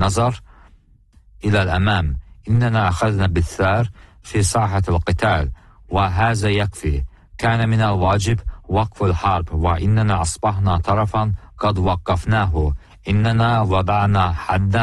النظر إلى الأمام. إننا أخذنا بالثار في ساحة القتال وهذا يكفي. كان من الواجب وقف الحرب وإننا أصبحنا طرفا قد وقفناه. إننا وضعنا حدا